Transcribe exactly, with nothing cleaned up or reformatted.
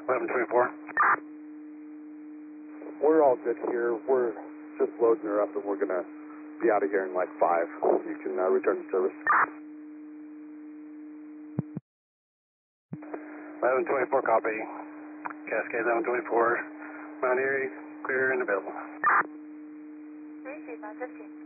eleven twenty-four. We're all good here. We're just loading her up and we're going to be out of here in like five. You can uh, return to service. eleven twenty-four, copy. Cascade eleven twenty-four. Mount Erie, clear and available. three three five fifteen.